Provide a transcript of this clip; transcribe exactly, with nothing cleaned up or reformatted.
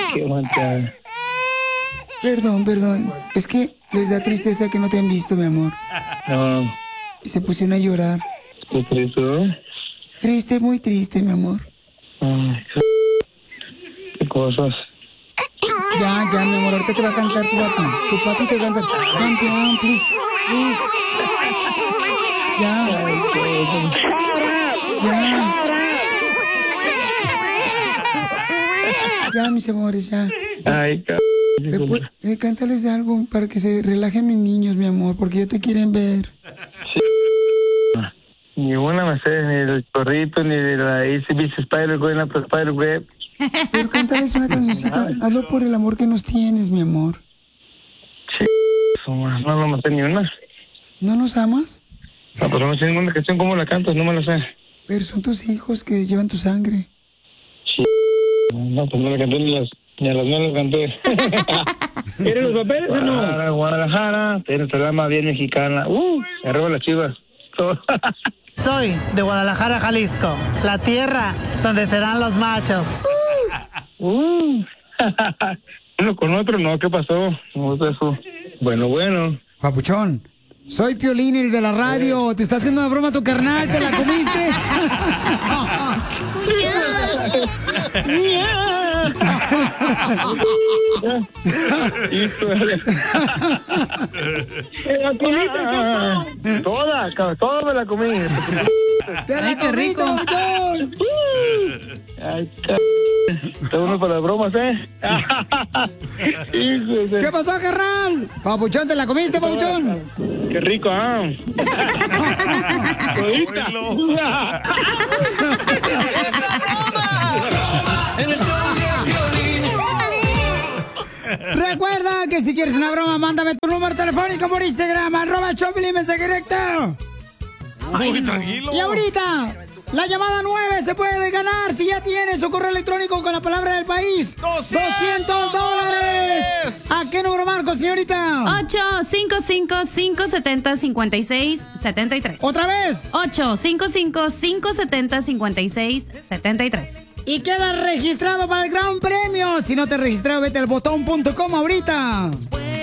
Qué manchada. Perdón, perdón. Es que les da tristeza que no te han visto, mi amor. No. Y se pusieron a llorar. ¿Qué triste, ¿eh? Triste, muy triste, mi amor. Ay, qué cosas. Ya, ya, mi amor, ahorita te va a cantar tu papi. Tu papi te canta. Campeón, please, please. Ya. Ya. Ya, mis amores, ya. Ay, c... Después, eh, cántales algo para que se relajen mis niños, mi amor, porque ya te quieren ver. Sí. Ni una me sé, ni del corrito, ni de la A C B C Spider-Web, la Spider-Web. Pero cántales una cancioncita. Hazlo por el amor que nos tienes, mi amor. Sí, no, no me sé ni una. ¿No nos amas? No, pero no sé ninguna canción. ¿Cómo la cantas? No me la sé. Pero son tus hijos que llevan tu sangre. Sí. No, pues no la canté ni las... Ni a las manos canté. ¿Quieres los papeles o no? Guadalajara, Guadalajara, tienes el alma bien mexicana. Uh, arriba las Chivas. Soy de Guadalajara, Jalisco, la tierra donde serán los machos. Uh. Uno con otro, no, ¿qué pasó? No es eso. Bueno, bueno. Papuchón, soy Piolín, el de la radio. ¿Te está haciendo una broma tu carnal? ¿Te la comiste? Toda, toda me la comí. ¡Te la comiste, papuchón! Ay, c... Está uno para las bromas, ¿eh? ¿Qué pasó, carnal? Papuchón, ¿te la comiste, papuchón? Qué rico, ¿ah? Recuerda que si quieres una broma, mándame tu número telefónico por Instagram, arroba Choplin, mensaje directo. Uy, tranquilo. Y ahorita, la llamada nueve se puede ganar si ya tienes su correo electrónico con la palabra del país. ¡doscientos dólares! ¿A qué número marco, señorita? ocho cinco cinco, cinco siete cero, cinco seis siete tres. ¿Otra vez? ocho cinco cinco, cinco siete cero, cinco seis siete tres. Y queda registrado para el gran premio. Si no te has registrado, vete al botón punto com ahorita.